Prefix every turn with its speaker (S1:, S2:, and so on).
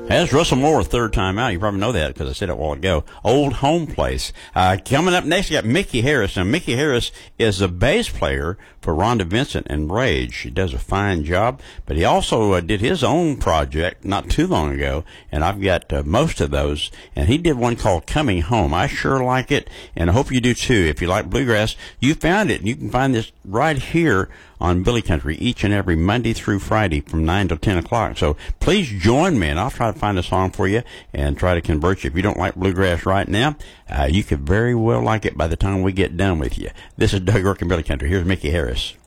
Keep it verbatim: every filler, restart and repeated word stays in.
S1: That's Russell Moore, third time out. You probably know that because I said it a while ago. Old Home Place. Uh, coming up next, you got Mickey Harris. Now, Mickey Harris is a bass player for Rhonda Vincent and Rage. She does a fine job, but he also uh, did his own project not too long ago, and I've got uh, most of those, and he did one called Coming Home. I sure like it, and I hope you do too. If you like bluegrass, you found it, and you can find this right here on Billy Country each and every Monday through Friday from nine to ten o'clock. So please join me, and I'll try to find a song for you and try to convert you. If you don't like bluegrass right now, uh, you could very well like it by the time we get done with you. This is Doug York in Billy Country. Here's Mickey Harris.